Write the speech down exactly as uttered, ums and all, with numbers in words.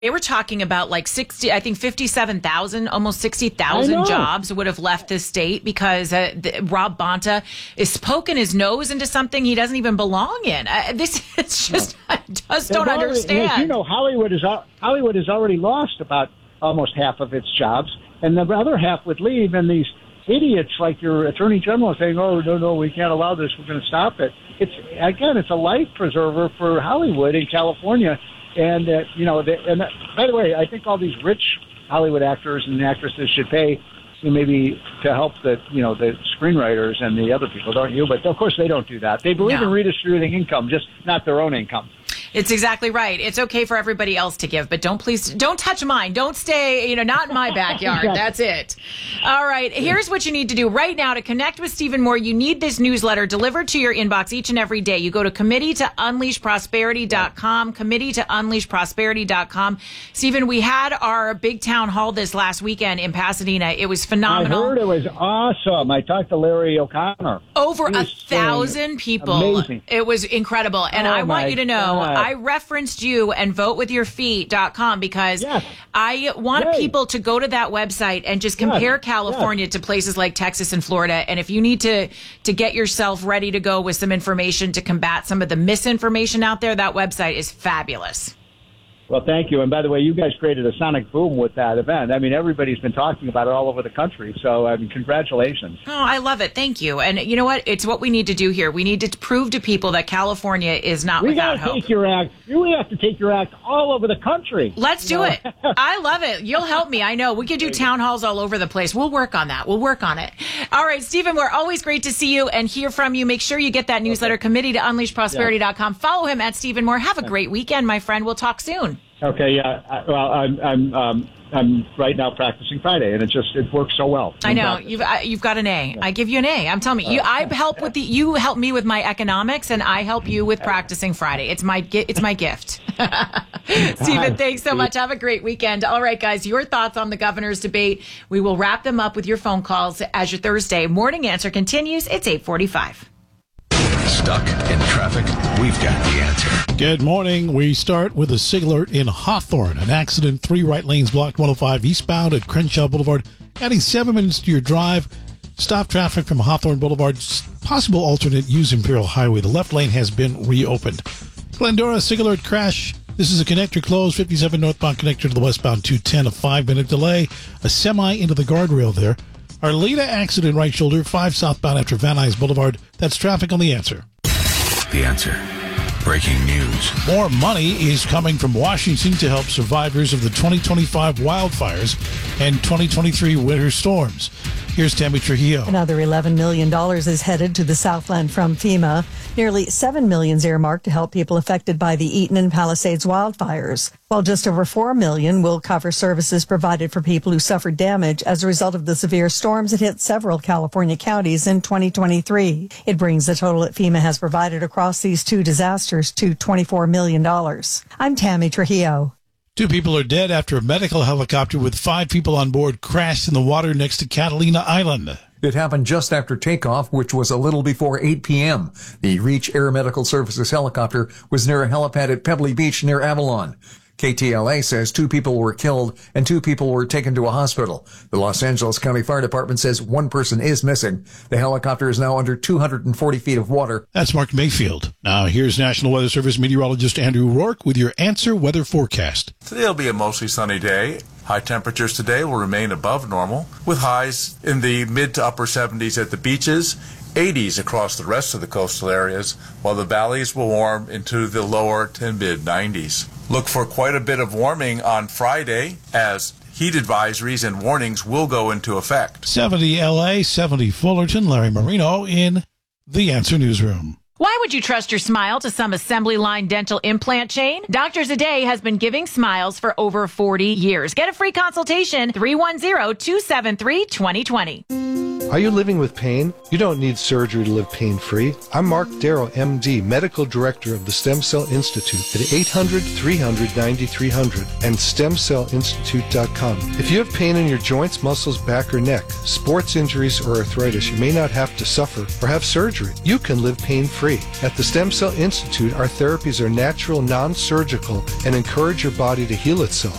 They were talking about like sixty, I think fifty-seven thousand, almost sixty thousand jobs would have left this state because uh, the, Rob Bonta is poking his nose into something he doesn't even belong in. Uh, this is just, no. I just They've don't already, understand. You know, Hollywood is Hollywood has already lost about almost half of its jobs, and the other half would leave, and these idiots like your attorney general saying, oh, no, no, we can't allow this, we're going to stop it. It's, again, it's a life preserver for Hollywood in California. And, uh, you know, the, and uh, by the way, I think all these rich Hollywood actors and actresses should pay you know, maybe to help the, you know, the screenwriters and the other people, don't you? But, of course, they don't do that. They believe no. in redistributing income, just not their own income. It's exactly right. It's okay for everybody else to give, but don't please, don't touch mine. Don't stay, you know, not in my backyard. That's it. All right. Here's what you need to do right now to connect with Stephen Moore. You need this newsletter delivered to your inbox each and every day. You go to committee to unleash prosperity dot com, committee to unleash prosperity dot com. Stephen, we had our big town hall this last weekend in Pasadena. It was phenomenal. I heard it was awesome. I talked to Larry O'Connor. Over a thousand people. Amazing. It was incredible. And oh I want you to know, God. I referenced you and vote with your feet dot com because yes. I want Yay. people to go to that website and just compare yes. California yes. to places like Texas and Florida. And if you need to, to get yourself ready to go with some information to combat some of the misinformation out there, that website is fabulous. Well, thank you. And by the way, you guys created a sonic boom with that event. I mean, everybody's been talking about it all over the country. So, I mean, congratulations. Oh, I love it. Thank you. And you know what? It's what we need to do here. We need to prove to people that California is not we without gotta hope. Take your act. We have to take your act all over the country. Let's do it. I love it. You'll help me. I know. We could do town halls all over the place. We'll work on that. We'll work on it. All right, Stephen, we're always great to see you and hear from you. Make sure you get that newsletter, okay. committee to unleash prosperity dot com. Follow him at Stephen Moore. Have a great weekend, my friend. We'll talk soon. Okay, yeah. I, well, I'm I'm um, I'm right now practicing Friday, and it just it works so well. I know you've uh, you've got an A. I give you an A. I'm telling you, you I help with the you help me with my economics, and I help you with practicing Friday. It's my it's my gift. Stephen, thanks so much. Have a great weekend. All right, guys, your thoughts on the governor's debate. We will wrap them up with your phone calls as your Thursday morning answer continues. It's eight forty-five. Stuck in traffic? We've got the answer. Good morning. We start with a SIG alert in Hawthorne. An accident, three right lanes blocked one oh five eastbound at Crenshaw Boulevard, adding seven minutes to your drive. Stop traffic from Hawthorne Boulevard. Possible alternate use Imperial Highway. The left lane has been reopened. Glendora, SIG alert crash. This is a connector closed, fifty-seven northbound connector to the westbound two ten, a five-minute delay. A semi into the guardrail there. Arleta accident, right shoulder, five southbound after Van Nuys Boulevard. That's traffic on The Answer. The Answer. Breaking news. More money is coming from Washington to help survivors of the twenty twenty-five wildfires and twenty twenty-three winter storms. Here's Tammy Trujillo. Another eleven million dollars is headed to the Southland from FEMA. Nearly seven million dollars earmarked to help people affected by the Eaton and Palisades wildfires, while just over four million dollars will cover services provided for people who suffered damage as a result of the severe storms that hit several California counties in twenty twenty-three. It brings the total that FEMA has provided across these two disasters to twenty-four million dollars. I'm Tammy Trujillo. Two people are dead after a medical helicopter with five people on board crashed in the water next to Catalina Island. It happened just after takeoff, which was a little before eight p.m. The Reach Air Medical Services helicopter was near a helipad at Pebbly Beach near Avalon. K T L A says two people were killed and two people were taken to a hospital. The Los Angeles County Fire Department says one person is missing. The helicopter is now under two hundred forty feet of water. That's Mark Mayfield. Now here's National Weather Service meteorologist Andrew Rourke with your Answer weather forecast. Today will be a mostly sunny day. High temperatures today will remain above normal, with highs in the mid to upper seventies at the beaches, eighties across the rest of the coastal areas, while the valleys will warm into the lower to mid nineties. Look for quite a bit of warming on Friday as heat advisories and warnings will go into effect. seventy L A, seventy Fullerton. Larry Marino in The Answer Newsroom. Why would you trust your smile to some assembly line dental implant chain? Doctors A Day has been giving smiles for over forty years. Get a free consultation, three one zero, two seven three, two zero two zero. Are you living with pain? You don't need surgery to live pain-free. I'm Mark Darrow, M D, Medical Director of the Stem Cell Institute at eight hundred, three hundred, ninety-three hundred and stem cell institute dot com. If you have pain in your joints, muscles, back, or neck, sports injuries, or arthritis, you may not have to suffer or have surgery. You can live pain-free. At the Stem Cell Institute, our therapies are natural, non-surgical, and encourage your body to heal itself.